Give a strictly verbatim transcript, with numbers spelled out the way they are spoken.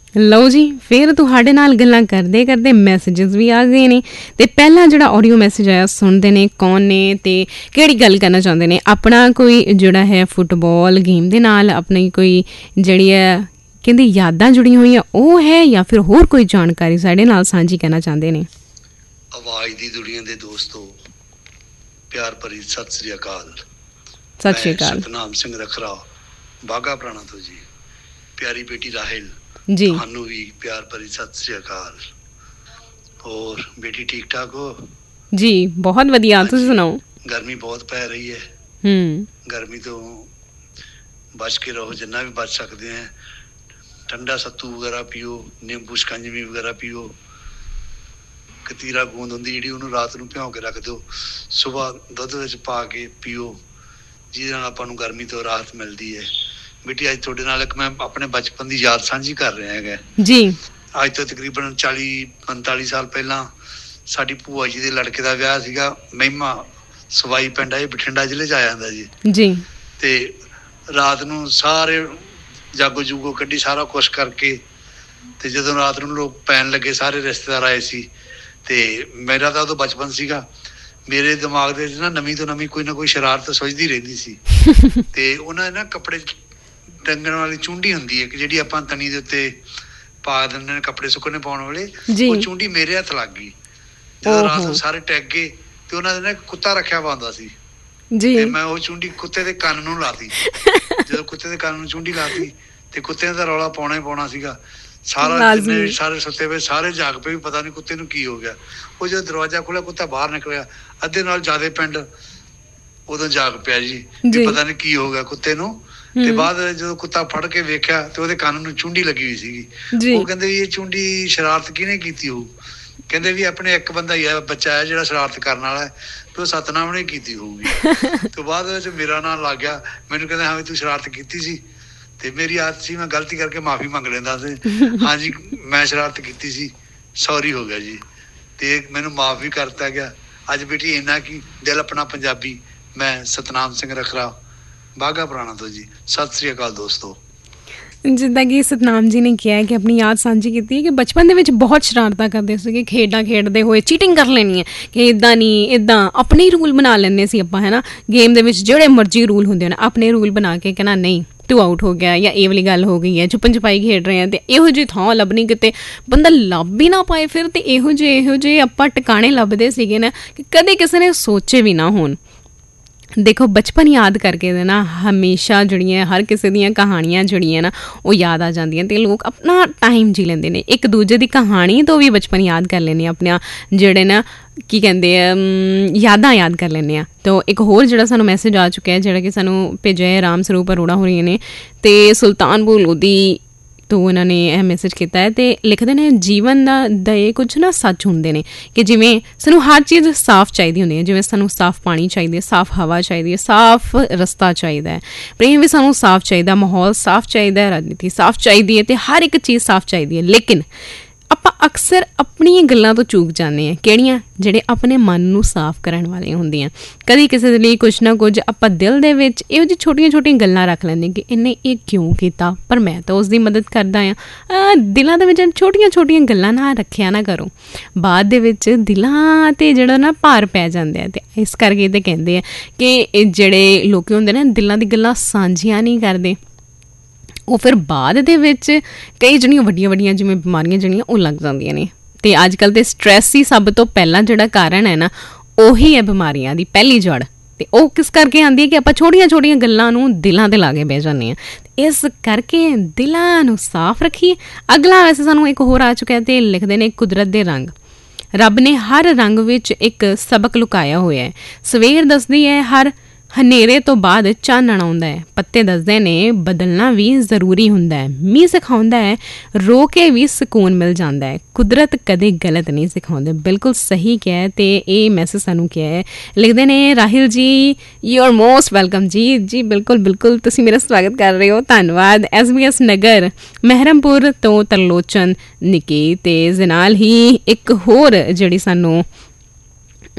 ਲਓ ਜੀ, ਫਿਰ ਤੁਹਾਡੇ ਨਾਲ ਗੱਲਾਂ ਕਰਦੇ ਕਰਦੇ ਮੈਸੇਜਸ ਵੀ ਆ ਗਏ ਨੇ। ਅਤੇ ਪਹਿਲਾਂ ਜਿਹੜਾ ਆਡੀਓ ਮੈਸੇਜ ਆਇਆ ਸੁਣਦੇ ਨੇ ਕੌਣ ਨੇ ਅਤੇ ਕਿਹੜੀ ਗੱਲ ਕਰਨਾ ਚਾਹੁੰਦੇ ਨੇ। ਆਪਣਾ ਕੋਈ ਜਿਹੜਾ ਹੈ ਫੁੱਟਬਾਲ ਗੇਮ ਦੇ ਨਾਲ ਆਪਣੀ ਕੋਈ ਜਿਹੜੀ ਹੈ ਕਹਿੰਦੇ ਯਾਦਾਂ ਜੁੜੀਆਂ ਹੋਈਆਂ ਉਹ ਹੈ, ਜਾਂ ਫਿਰ ਹੋਰ ਕੋਈ ਜਾਣਕਾਰੀ ਸਾਡੇ ਨਾਲ ਸਾਂਝੀ ਕਰਨਾ ਚਾਹੁੰਦੇ ਨੇ। ਆਵਾਜ਼ ਦੀ ਦੁਨੀਆ ਦੇ ਦੋਸਤੋ, ਪਿਆਰ ਭਰੀ ਸਤਿ ਸ੍ਰੀ ਅਕਾਲ। ਸਤਿ ਸ੍ਰੀ ਅਕਾਲ। ਸਤਨਾਮ ਸਿੰਘ ਰਖਰਾ, ਬਾਘਾ ਪੁਰਾਣਾ ਤੋਂ ਜੀ। ਪਿਆਰੀ ਬੇਟੀ ਰਾਹਿਲ ਜੀ, ਤੁਹਾਨੂੰ ਵੀ ਪਿਆਰ ਭਰੀ ਸਤਿ ਸ੍ਰੀ ਅਕਾਲ। ਹੋਰ ਬੇਟੀ ਠੀਕ ਠਾਕ ਹੋ? ਜੀ ਬਹੁਤ ਵਧੀਆ, ਤੁਸੀਂ ਸੁਣਾਓ? ਗਰਮੀ ਬਹੁਤ ਪੈ ਰਹੀ ਹੈ। ਹੂੰ, ਗਰਮੀ ਤੋਂ ਬਚ ਕੇ ਰਹੋ ਜਿੰਨਾ ਵੀ ਬਚ ਸਕਦੇ ਹੈ। ਠੰਡਾ ਸੱਤੂ ਵਗੈਰਾ ਪੀਓ, ਨਿੰਬੂ ਸ਼ਿਕੰਜਵੀ ਵਗੈਰਾ ਪੀਓ। ਕਤੀਰਾ ਗੂੰਦ ਹੁੰਦੀ ਜਿਹੜੀ, ਉਹਨੂੰ ਰਾਤ ਨੂੰ ਭਿਉਂ ਕੇ ਰੱਖ ਦਿਓ, ਸੁਬਾਹ ਦੁੱਧ ਵਿੱਚ ਪਾ ਕੇ ਪੀਓ, ਜਿਹਦੇ ਨਾਲ ਆਪਾਂ ਨੂੰ ਗਰਮੀ ਤੋਂ ਰਾਹਤ ਮਿਲਦੀ ਹੈ। ਬੇਟੀ ਅੱਜ ਤੁਹਾਡੇ ਨਾਲ ਇੱਕ ਮੈਂ ਆਪਣੇ ਬਚਪਨ ਦੀ ਯਾਦ ਸਾਂਝੀ ਕਰ ਰਿਹਾ ਹੈਗਾ ਜੀ। ਅੱਜ ਤੋਂ ਤਕਰੀਬਨ ਚਾਲੀ ਪੰਤਾਲੀ ਸਾਲ ਪਹਿਲਾਂ ਸਾਡੀ ਭੂਆ ਜੀ ਦੇ ਲੜਕੇ ਦਾ ਵਿਆਹ ਸੀਗਾ। ਮਹਿਮਾ ਸਵਾਈ ਪਿੰਡ ਹੈ, ਬਠਿੰਡਾ ਜ਼ਿਲ੍ਹੇ 'ਚ ਆ ਜਾਂਦਾ ਜੀ ਜੀ। ਤੇ ਰਾਤ ਨੂੰ ਸਾਰੇ ਜਾਗੋ ਜੂਗੋ ਕੱਢੀ, ਸਾਰਾ ਕੁਛ ਕਰਕੇ, ਤੇ ਜਦੋਂ ਰਾਤ ਨੂੰ ਲੋਕ ਪੈਣ ਲੱਗੇ ਸਾਰੇ ਰਿਸ਼ਤੇਦਾਰ ਆਏ ਸੀ। ਤੇ ਮੇਰਾ ਤਾਂ ਉਦੋਂ ਬਚਪਨ ਸੀਗਾ, ਮੇਰੇ ਦਿਮਾਗ ਦੇ ਵਿੱਚ ਨਾ ਨਵੀਂ ਤੋਂ ਨਵੀਂ ਕੋਈ ਨਾ ਕੋਈ ਸ਼ਰਾਰਤ ਸੁੱਝਦੀ ਰਹਿੰਦੀ ਸੀ। ਤੇ ਉਹਨਾਂ ਦੇ ਨਾ ਕੱਪੜੇ ਟੰਗਣ ਵਾਲੀ ਚੁੰਡੀ ਹੁੰਦੀ ਹੈ ਕਿ ਜਿਹੜੀ ਆਪਾਂ ਤਣੀ ਦੇ ਉੱਤੇ ਪਾ ਦਿੰਦੇ ਨੇ ਕੱਪੜੇ ਸੁੱਕਣੇ ਪਾਉਣ ਵੇਲੇ, ਉਹ ਚੁੰਡੀ ਮੇਰੇ ਹੱਥ ਲੱਗ ਗਈ। ਜਦੋਂ ਰਾਤ ਨੂੰ ਸਾਰੇ ਟੈਗ ਗਏ ਤੇ ਉਹਨਾਂ ਦੇ ਨਾ ਇੱਕ ਕੁੱਤਾ ਰੱਖਿਆ ਵਾ ਹੁੰਦਾ ਸੀ, ਤੇ ਮੈਂ ਉਹ ਚੁੰਡੀ ਕੁੱਤੇ ਦੇ ਕੰਨ ਨੂੰ ਲਾਤੀ। ਜਦੋਂ ਕੁੱਤੇ ਦੇ ਕੰਨ ਨੂੰ ਚੁੰਡੀ ਲਾਤੀ ਤੇ ਕੁੱਤੇ ਦਾ ਰੌਲਾ ਪਾਉਣਾ ਹੀ ਪਾਉਣਾ ਸੀਗਾ। ਸਾਰਾ ਜਿੰਨੇ ਸਾਰੇ ਸੁੱਤੇ ਪਏ ਸਾਰੇ ਜਾਗ ਪਏ ਵੀ ਪਤਾ ਨੀ ਕੁੱਤੇ ਨੂੰ ਕੀ ਹੋ ਗਿਆ। ਉਹ ਜਦੋਂ ਦਰਵਾਜ਼ਾ ਖੋਲ੍ਹਿਆ ਕੁੱਤਾ ਬਾਹਰ ਨਿਕਲਿਆ। ਅੱਧੇ ਨਾਲ ਜ਼ਿਆਦਾ ਪਿੰਡ ਉਦੋਂ ਜਾਗ ਪਿਆ ਜੀ ਵੀ ਪਤਾ ਨੀ ਕੀ ਹੋ ਗਿਆ ਕੁੱਤੇ ਨੂੰ। ਤੇ ਬਾਅਦ ਜਦੋਂ ਕੁੱਤਾ ਫੜ ਕੇ ਵੇਖਿਆ ਤੇ ਉਹਦੇ ਕੰਨ ਨੂੰ ਚੁੰਡੀ ਲੱਗੀ ਹੋਈ ਸੀਗੀ। ਉਹ ਕਹਿੰਦੇ ਵੀ ਇਹ ਚੁੰਡੀ ਸ਼ਰਾਰਤ ਕਿਹਨੇ ਕੀਤੀ ਹੋਊ? ਕਹਿੰਦੇ ਵੀ ਆਪਣੇ ਇੱਕ ਬੰਦਾ ਹੀ ਹੈ, ਬੱਚਾ ਹੈ ਜਿਹੜਾ ਸ਼ਰਾਰਤ ਕਰਨ ਵਾਲਾ ਹੈ, ਤੇ ਉਹ ਸਤਨਾਮ ਨੇ ਕੀਤੀ ਹੋਊਗੀ। ਤੇ ਬਾਅਦ ਵਿੱਚ ਮੇਰਾ ਨਾਂ ਲੱਗ ਗਿਆ। ਮੈਨੂੰ ਕਹਿੰਦੇ ਹਾਂ ਵੀ ਤੂੰ ਸ਼ਰਾਰਤ ਕੀਤੀ ਸੀ। ਤੇ ਮੇਰੀ ਆਦਤ ਸੀ ਮੈਂ ਗਲਤੀ ਕਰਕੇ ਮਾਫ਼ੀ ਮੰਗ ਲੈਂਦਾ ਸੀ। ਹਾਂਜੀ ਮੈਂ ਸ਼ਰਾਰਤ ਕੀਤੀ ਸੀ, ਸੌਰੀ ਹੋ ਗਿਆ ਜੀ, ਤੇ ਮੈਨੂੰ ਮਾਫ਼ ਵੀ ਕਰਤਾ ਗਿਆ। ਅੱਜ ਬੇਟੀ ਇੰਨਾ ਕੀ ਦਿਲ ਆਪਣਾ ਪੰਜਾਬੀ। ਮੈਂ ਸਤਨਾਮ ਸਿੰਘ ਰਖਰਾ, ਬਾਘਾ ਪੁਰਾਣਾ ਤੋਂ ਜੀ। ਸਤਿ ਸ੍ਰੀ ਅਕਾਲ ਦੋਸਤੋ। ਜਿੱਦਾਂ ਕਿ ਸਤਨਾਮ ਜੀ ਨੇ ਕਿਹਾ ਕਿ ਆਪਣੀ ਯਾਦ ਸਾਂਝੀ ਕੀਤੀ ਕਿ ਬਚਪਨ ਦੇ ਵਿੱਚ ਬਹੁਤ ਸ਼ਰਾਰਤਾਂ ਕਰਦੇ ਸੀਗੇ, ਖੇਡਾਂ ਖੇਡਦੇ ਹੋਏ ਚੀਟਿੰਗ ਕਰ ਲੈਣੀ ਹੈ ਕਿ ਇੱਦਾਂ ਨਹੀਂ ਇੱਦਾਂ, ਆਪਣੇ ਹੀ ਰੂਲ ਬਣਾ ਲੈਂਦੇ ਸੀ ਆਪਾਂ, ਹੈ ਨਾ। ਗੇਮ ਦੇ ਵਿੱਚ ਜਿਹੜੇ ਮਰਜ਼ੀ ਰੂਲ ਹੁੰਦੇ ਨੇ, ਆਪਣੇ ਰੂਲ ਬਣਾ ਕੇ ਕਹਿਣਾ ਨਹੀਂ ਤੂੰ ਆਊਟ ਹੋ ਗਿਆ, ਜਾਂ ਇਹ ਵਾਲੀ ਗੱਲ ਹੋ ਗਈ ਹੈ, ਛੁਪਨ ਛੁਪਾਈ ਖੇਡ ਰਹੇ ਹਾਂ। ਅਤੇ ਇਹੋ ਜਿਹੀ ਥਾਂ ਲੱਭਣੀ ਕਿਤੇ ਬੰਦਾ ਲੱਭ ਹੀ ਨਾ ਪਾਏ ਫਿਰ, ਅਤੇ ਇਹੋ ਜਿਹੇ ਇਹੋ ਜਿਹੇ ਆਪਾਂ ਟਿਕਾਣੇ ਲੱਭਦੇ ਸੀਗੇ ਨਾ ਕਿ ਕਦੇ ਕਿਸੇ ਨੇ ਸੋਚੇ ਵੀ ਨਾ ਹੋਣ। ਦੇਖੋ ਬਚਪਨ ਯਾਦ ਕਰਕੇ ਦੇ ਨਾ ਹਮੇਸ਼ਾ ਜਿਹੜੀਆਂ ਹਰ ਕਿਸੇ ਦੀਆਂ ਕਹਾਣੀਆਂ ਜਿਹੜੀਆਂ ਨਾ ਉਹ ਯਾਦ ਆ ਜਾਂਦੀਆਂ, ਅਤੇ ਲੋਕ ਆਪਣਾ ਟਾਈਮ ਜੀ ਲੈਂਦੇ ਨੇ, ਇੱਕ ਦੂਜੇ ਦੀ ਕਹਾਣੀ ਤੋਂ ਵੀ ਬਚਪਨ ਯਾਦ ਕਰ ਲੈਂਦੇ ਆਪਣੀਆਂ ਜਿਹੜੇ ਨਾ ਕੀ ਕਹਿੰਦੇ ਆ ਯਾਦਾਂ ਯਾਦ ਕਰ ਲੈਂਦੇ ਹਾਂ। ਤਾਂ ਇੱਕ ਹੋਰ ਜਿਹੜਾ ਸਾਨੂੰ ਮੈਸੇਜ ਆ ਚੁੱਕਿਆ ਜਿਹੜਾ ਕਿ ਸਾਨੂੰ ਭੇਜਿਆ ਹੈ ਰਾਮ ਸਰੂਪ ਅਰੋੜਾ ਹੋ ਰਹੀਆਂ ਨੇ, ਅਤੇ ਸੁਲਤਾਨਪੁਰ ਲੋਧੀ ਤੋਂ ਉਹਨਾਂ ਨੇ ਇਹ ਮੈਸੇਜ ਕੀਤਾ ਹੈ। ਅਤੇ ਲਿਖਦੇ ਨੇ ਜੀਵਨ ਦਾ ਦੇ ਕੁਝ ਨਾ ਸੱਚ ਹੁੰਦੇ ਨੇ ਕਿ ਜਿਵੇਂ ਸਾਨੂੰ ਹਰ ਚੀਜ਼ ਸਾਫ਼ ਚਾਹੀਦੀ ਹੁੰਦੀ ਹੈ, ਜਿਵੇਂ ਸਾਨੂੰ ਸਾਫ਼ ਪਾਣੀ ਚਾਹੀਦੀ ਹੈ, ਸਾਫ਼ ਹਵਾ ਚਾਹੀਦੀ ਹੈ, ਸਾਫ਼ ਰਸਤਾ ਚਾਹੀਦਾ ਹੈ, ਪ੍ਰੇਮ ਵੀ ਸਾਨੂੰ ਸਾਫ਼ ਚਾਹੀਦਾ, ਮਾਹੌਲ ਸਾਫ਼ ਚਾਹੀਦਾ ਹੈ, ਰਾਜਨੀਤੀ ਸਾਫ਼ ਚਾਹੀਦੀ ਹੈ, ਅਤੇ ਹਰ ਇੱਕ ਚੀਜ਼ ਸਾਫ਼ ਚਾਹੀਦੀ ਹੈ। ਲੇਕਿਨ ਆਪਾਂ ਅਕਸਰ ਆਪਣੀਆਂ ਗੱਲਾਂ ਤੋਂ ਚੂਕ ਜਾਂਦੇ ਹਾਂ, ਕਿਹੜੀਆਂ? ਜਿਹੜੇ ਆਪਣੇ ਮਨ ਨੂੰ ਸਾਫ਼ ਕਰਨ ਵਾਲੀਆਂ ਹੁੰਦੀਆਂ। ਕਦੀ ਕਿਸੇ ਦੇ ਲਈ ਕੁਛ ਨਾ ਕੁਝ ਆਪਾਂ ਦਿਲ ਦੇ ਵਿੱਚ ਇਹੋ ਜਿਹੀ ਛੋਟੀਆਂ ਛੋਟੀਆਂ ਗੱਲਾਂ ਰੱਖ ਲੈਂਦੇ ਕਿ ਇਹਨੇ ਇਹ ਕਿਉਂ ਕੀਤਾ, ਪਰ ਮੈਂ ਤਾਂ ਉਸ ਦੀ ਮਦਦ ਕਰਦਾ ਹਾਂ। ਦਿਲਾਂ ਦੇ ਵਿੱਚ ਛੋਟੀਆਂ ਛੋਟੀਆਂ ਗੱਲਾਂ ਨਾ ਰੱਖਿਆ ਨਾ ਕਰੋ, ਬਾਅਦ ਦੇ ਵਿੱਚ ਦਿਲਾਂ 'ਤੇ ਜਿਹੜਾ ਨਾ ਭਾਰ ਪੈ ਜਾਂਦੇ ਆ। ਅਤੇ ਇਸ ਕਰਕੇ ਤਾਂ ਕਹਿੰਦੇ ਆ ਕਿ ਜਿਹੜੇ ਲੋਕ ਹੁੰਦੇ ਨੇ ਦਿਲਾਂ ਦੀ ਗੱਲਾਂ ਸਾਂਝੀਆਂ ਨਹੀਂ ਕਰਦੇ, ਉਹ ਫਿਰ ਬਾਅਦ ਦੇ ਵਿੱਚ ਕਈ ਜਿਹੜੀਆਂ ਵੱਡੀਆਂ ਵੱਡੀਆਂ ਜਿਵੇਂ ਬਿਮਾਰੀਆਂ ਜਿਹੜੀਆਂ ਉਹ ਲੱਗ ਜਾਂਦੀਆਂ ਨੇ। ਅਤੇ ਅੱਜ ਕੱਲ੍ਹ ਤਾਂ ਸਟਰੈਸ ਹੀ ਸਭ ਤੋਂ ਪਹਿਲਾਂ ਜਿਹੜਾ ਕਾਰਨ ਹੈ ਨਾ, ਉਹੀ ਹੈ ਬਿਮਾਰੀਆਂ ਦੀ ਪਹਿਲੀ ਜੜ। ਅਤੇ ਉਹ ਕਿਸ ਕਰਕੇ ਆਉਂਦੀ ਹੈ ਕਿ ਆਪਾਂ ਛੋਟੀਆਂ ਛੋਟੀਆਂ ਗੱਲਾਂ ਨੂੰ ਦਿਲਾਂ 'ਤੇ ਲਾ ਕੇ ਬਹਿ ਜਾਂਦੇ ਹਾਂ। ਇਸ ਕਰਕੇ ਦਿਲਾਂ ਨੂੰ ਸਾਫ਼ ਰੱਖੀਏ। ਅਗਲਾ ਵੈਸੇ ਸਾਨੂੰ ਇੱਕ ਹੋਰ ਆ ਚੁੱਕਿਆ ਅਤੇ ਲਿਖਦੇ ਨੇ ਕੁਦਰਤ ਦੇ ਰੰਗ। ਰੱਬ ਨੇ ਹਰ ਰੰਗ ਵਿੱਚ ਇੱਕ ਸਬਕ ਲੁਕਾਇਆ ਹੋਇਆ ਹੈ। ਸਵੇਰ ਦੱਸਦੀ ਹੈ ਹਰ ਹਨੇਰੇ ਤੋਂ ਬਾਅਦ ਚਾਨਣ ਆਉਂਦਾ ਹੈ। ਪੱਤੇ ਦੱਸਦੇ ਨੇ ਬਦਲਣਾ ਵੀ ਜ਼ਰੂਰੀ ਹੁੰਦਾ ਹੈ। ਮੀਂਹ ਸਿਖਾਉਂਦਾ ਹੈ ਰੋ ਕੇ ਵੀ ਸਕੂਨ ਮਿਲ ਜਾਂਦਾ ਹੈ। ਕੁਦਰਤ ਕਦੇ ਗਲਤ ਨਹੀਂ ਸਿਖਾਉਂਦੇ। ਬਿਲਕੁਲ ਸਹੀ ਕਿਹਾ ਹੈ, ਅਤੇ ਇਹ ਮੈਸੇਜ ਸਾਨੂੰ ਕਿਹਾ ਹੈ। ਲਿਖਦੇ ਨੇ ਰਾਹਿਲ ਜੀ, ਯੂ ਆਰ ਮੋਸਟ ਵੈਲਕਮ ਜੀ। ਜੀ ਬਿਲਕੁਲ ਬਿਲਕੁਲ, ਤੁਸੀਂ ਮੇਰਾ ਸਵਾਗਤ ਕਰ ਰਹੇ ਹੋ, ਧੰਨਵਾਦ। ਐਸ ਬੀ ਐਸ ਨਗਰ ਮਹਿਰਮਪੁਰ ਤੋਂ ਤਰਲੋਚਨ ਨਿੱਕੀ, ਅਤੇ ਇਸ ਦੇ ਨਾਲ ਹੀ ਇੱਕ ਹੋਰ ਜਿਹੜੀ ਸਾਨੂੰ